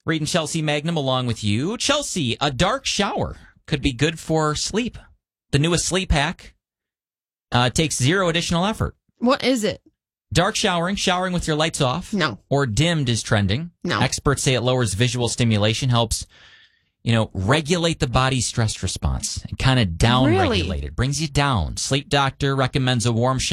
Reading Chelsea Magnum along with you. Chelsea, a dark shower could be good for sleep. The newest sleep hack takes zero additional effort. What is it? Dark showering with your lights off. No. Or dimmed is trending. No. Experts say it lowers visual stimulation, helps, regulate the body's stress response and kind of down-regulate it. Brings you down. Sleep doctor recommends a warm shower.